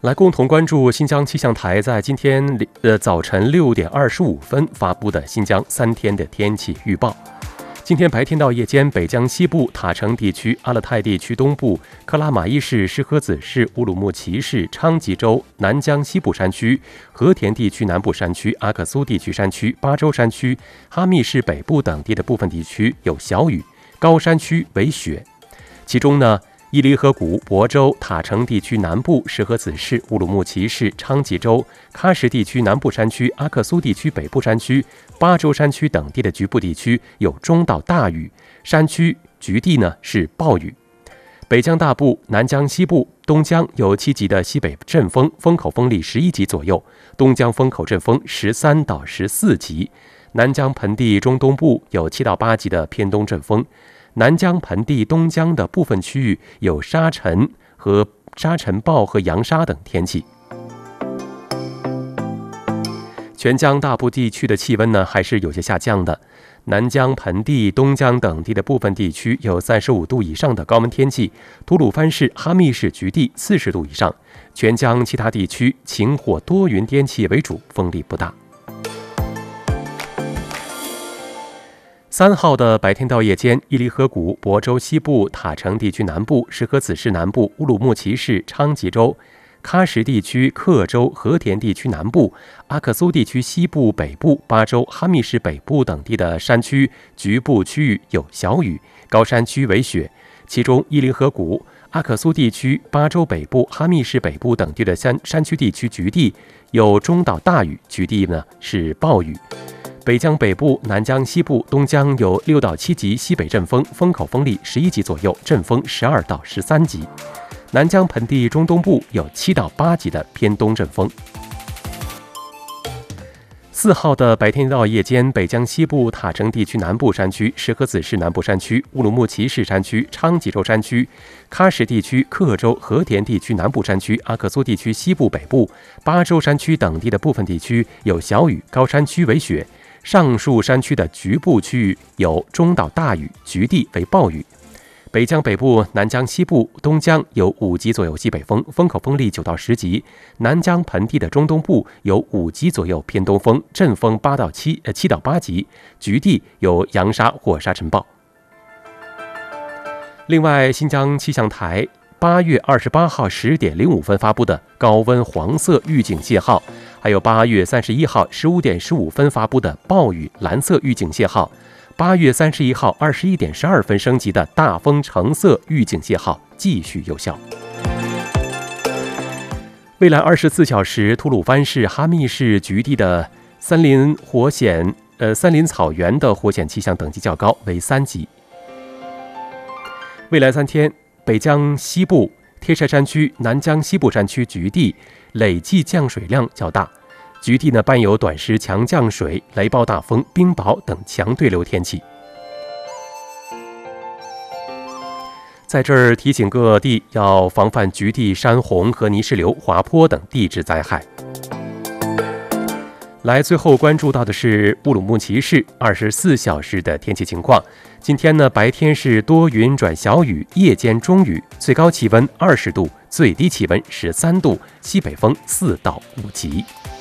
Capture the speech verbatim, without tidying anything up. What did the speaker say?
来共同关注新疆气象台在今天呃早晨六点二十五分发布的新疆三天的天气预报。今天白天到夜间，北疆西部、塔城地区、阿勒泰地区东部、克拉玛依市、石河子市、乌鲁木齐市、昌吉州、南疆西部山区、和田地区南部山区、阿克苏地区山区、巴州山区、哈密市北部等地的部分地区有小雨，高山区为雪。其中呢，伊犁河谷、亳州、塔城地区南部、石河子市、乌鲁木齐市、昌吉州、喀什地区南部山区、阿克苏地区北部山区、巴州山区等地的局部地区有中到大雨，山区局地呢是暴雨。北疆大部、南疆西部、东疆有七级的西北阵风，风口风力十一级左右，东疆风口阵风十三到十四级。南疆盆地中东部有七到八级的偏东阵风。南疆盆地东疆的部分区域有沙尘和沙尘暴和扬沙等天气。全疆大部地区的气温呢还是有些下降的。南疆盆地、东疆等地的部分地区有三十五度以上的高温天气，吐鲁番市、哈密市局地四十度以上。全疆其他地区晴或多云天气为主，风力不大。三号的白天到夜间，伊犁河谷、亳州西部、塔城地区南部、石河子市南部、乌鲁木齐市、昌吉州、喀什地区、克州、和田地区南部、阿克苏地区西部、北部、巴州、哈密市北部等地的山区局部区域有小雨，高山区为雪。其中伊犁河谷、阿克苏地区、巴州北部、哈密市北部等地的山山区地区局地有中到大雨，局地呢是暴雨。北疆北部、南疆西部、东疆有六到七级西北阵风，风口风力十一级左右，阵风十二到十三级。南疆盆地中东部有七到八级的偏东阵风。四号的白天到夜间，北疆西部、塔城地区南部山区、石河子市南部山区、乌鲁木齐市山区、昌吉州山区、喀什地区、克州、和田地区南部山区、阿克苏地区西部北部、巴州山区等地的部分地区有小雨，高山区为雪。上述山区的局部区域有中到大雨，局地为暴雨。北疆北部、南疆西部、东疆有五级左右西北风，风口风力九到十级。南疆盆地的中东部有五级左右偏东风，阵风八到七呃七到八级，局地有扬沙或沙尘暴。另外，新疆气象台八月二十八号十点零五分发布的高温黄色预警信号，还有八月三十一号十五点十五分发布的暴雨蓝色预警信号，八月三十一号二十一点十二分升级的大风橙色预警信号继续有效。未来二十四小时，吐鲁番市、哈密市局地的森林火险呃森林草原的火险气象等级较高，为三级。未来三天，北疆西部、贴山山区、南疆西部山区局地累计降水量较大，局地呢伴有短时强降水、雷暴大风、冰雹等强对流天气。在这儿提醒各地要防范局地山洪和泥石流、滑坡等地质灾害。来，最后关注到的是乌鲁木齐市二十四小时的天气情况。今天呢，白天是多云转小雨，夜间中雨，最高气温二十度，最低气温十三度，西北风四到五级。